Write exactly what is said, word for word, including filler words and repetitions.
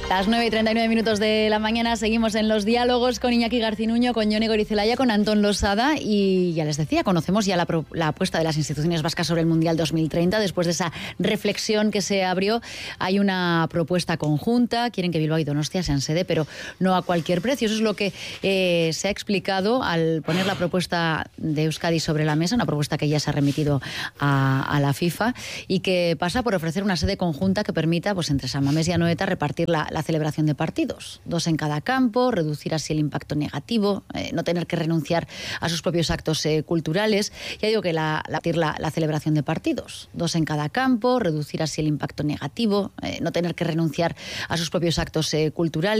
Las nueve y treinta y nueve minutos de la mañana seguimos en los diálogos con Iñaki Garcinuño, con Jone Goirizelaia, con Antón Losada y ya les decía, conocemos ya la, pro, la apuesta de las instituciones vascas sobre el Mundial dos mil treinta. Después de esa reflexión que se abrió, hay una propuesta conjunta, quieren que Bilbao y Donostia sean sede, pero no a cualquier precio. Eso es lo que eh, se ha explicado al poner la propuesta de Euskadi sobre la mesa, una propuesta que ya se ha remitido a, a la FIFA y que pasa por ofrecer una sede conjunta que permita, pues entre San Mamés y Anoeta, repartir la, la celebración de partidos, dos en cada campo, reducir así el impacto negativo, eh, no tener que renunciar a sus propios actos eh, culturales. Ya digo que la, la, la, la celebración de partidos, dos en cada campo, reducir así el impacto negativo, eh, no tener que renunciar a sus propios actos eh, culturales.